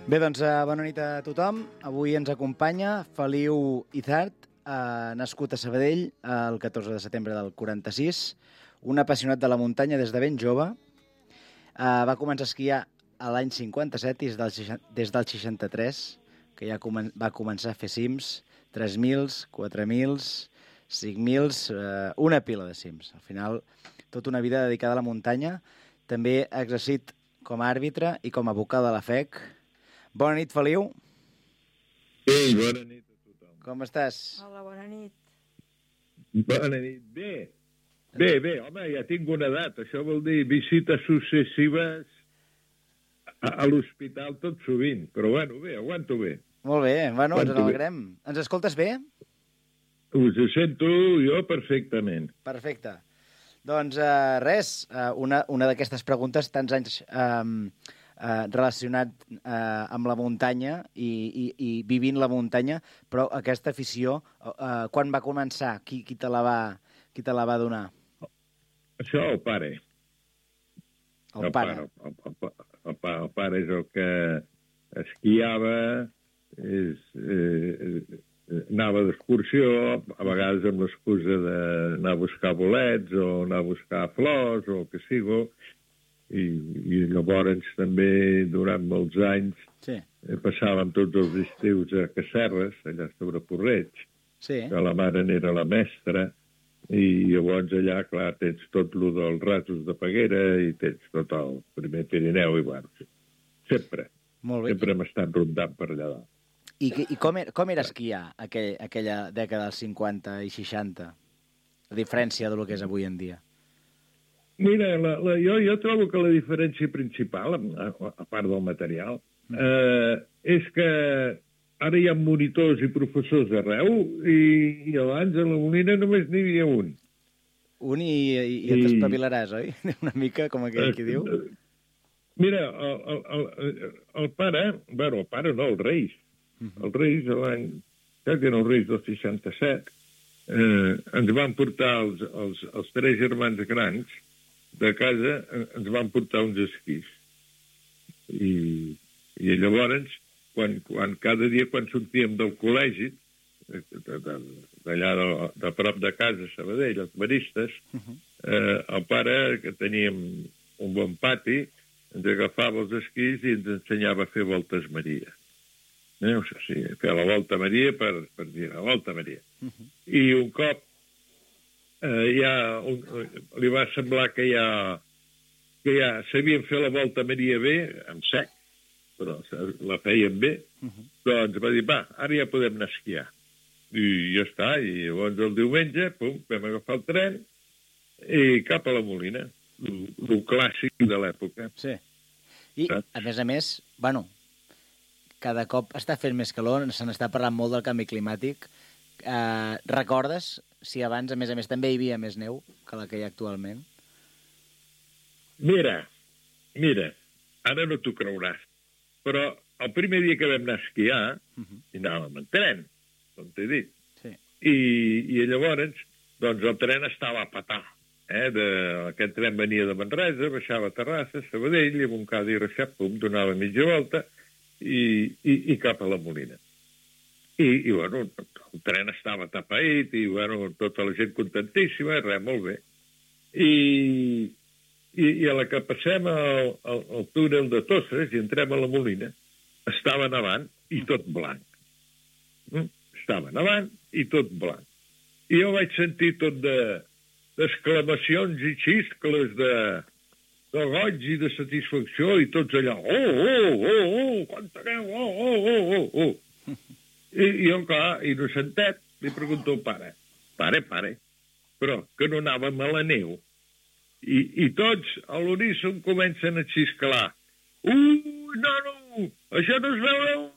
Bé, doncs, bona nit a tothom. Avui ens acompanya Feliu Izard, nascut a Sabadell el 14 de setembre del 46, un apassionat de la muntanya des de ben jove. Va començar a esquiar a l'any 57 i des del 63, que ja va començar a fer cims, 3.000, 4.000, 5.000, una pila de cims. Al final, tota una vida dedicada a la muntanya. També ha exercit com a àrbitre i com a vocal de la FEC. Bona nit, Feliu. Ei, bona nit a tothom. Com estàs? Hola, bona nit. Bona nit. Bé, home, ja tinc una edat. Això vol dir visites successives a l'hospital tot sovint. Però bueno, bé, aguanto bé. Molt bé, bueno, ens Aguanto n'alegrem. Ens escoltes bé? Us sento jo perfectament. Perfecte. Doncs res, una d'aquestes preguntes tants anys relacionat amb la muntanya i vivint la muntanya, però aquesta afició, quan va començar? Qui te la va donar? Això el pare. El pare. El pare és el que esquiava, anava d'excursió, a vegades amb l'excusa d'anar a buscar bolets o anar a buscar flors o el que sigui, i llavors també durant molts anys passàvem tots els estius a Casserres, allà sobre Porreig, que la mare n'era la mestra, i llavors allà, clar, tens tot lo dels rasos de Peguera i tens tot el primer Pirineu, i bueno, sempre hem estat rondant per allà dalt. I com era esquiar aquella dècada dels 50 i 60, a diferència del que és avui en dia? Mira, jo trobo que la diferència principal, a part del material, és que ara hi ha monitors i professors arreu i abans a la Molina només n'hi havia un. Un i t'espavilaràs, oi? Una mica, com aquell qui diu. Mira, el pare no, els Reis. Els Reis, crec que eren els Reis del 67, ens van portar els tres germans grans de casa, ens van portar uns esquís. I llavors, quan cada dia, quan sortíem del col·legi, d'allà de prop de casa, Sabadell, els maristes, el pare, que teníem un bon pati, ens agafava els esquís i ens ensenyava a fer voltes Maria. No sé si fer la volta Maria per dir la volta Maria. I un cop li va semblar que ja sabien fer la volta Maria bé, en sec, però la feien bé, doncs va dir, ara ja podem anar a esquiar. I ja està, i llavors el diumenge, vam agafar el tren i cap a la Molina, el clàssic de l'època. Sí. I, a més, bueno, cada cop està fent més calor, se n'està parlant molt del canvi climàtic. Recordes si abans, a més, també hi havia més neu que la que hi ha actualment? Mira, ara no t'ho creuràs, però el primer dia que vam anar a esquiar, i anàvem en tren, com t'he dit, i llavors, doncs el tren estava a petar. Aquest tren venia de Manresa, baixava a Terrassa, Sabadell, i amb un cada i reixat, donava mitja volta, i cap a la Molina. I bueno, el tren estava tapaït, i bueno, tota la gent contentíssima, res, molt bé. I a la que passem al túnel de Tosses i entrem a la Molina, estava nevant i tot blanc. Estava nevant i tot blanc. I jo vaig sentir tot d'exclamacions i xiscles de goig i de satisfacció i tots allà, quanta neu, I jo, clar, innocentet, li pregunto al pare, pare, però que no anàvem a la neu. I tots a l'uníson comencen a xisclar. No, això no es veu